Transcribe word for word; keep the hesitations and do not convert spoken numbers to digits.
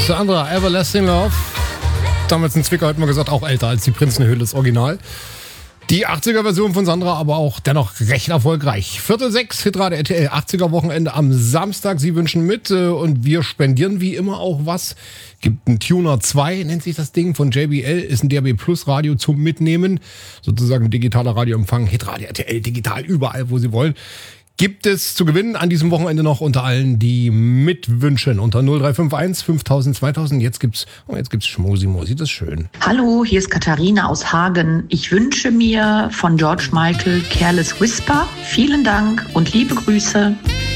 Sandra, Everlasting Love. Damals in Zwickau hat man gesagt, auch älter als die Prinzenhöhle, das Original. Die achtziger-Version von Sandra, aber auch dennoch recht erfolgreich. Viertel sechs, Hitradio R T L, achtziger-Wochenende am Samstag. Sie wünschen mit äh, und wir spendieren wie immer auch was. Gibt ein Tuner zwei, nennt sich das Ding, von J B L. Ist ein D A B Plus Radio zum Mitnehmen. Sozusagen digitaler Radioempfang. Hitradio R T L, digital überall, wo Sie wollen. Gibt es zu gewinnen an diesem Wochenende noch unter allen, die mitwünschen. Unter null drei fünf eins fünftausend zweitausend. Jetzt gibt's, oh, jetzt gibt's Schmusi-Musi, das ist schön. Hallo, hier ist Katharina aus Hagen. Ich wünsche mir von George Michael Careless Whisper. Vielen Dank und liebe Grüße.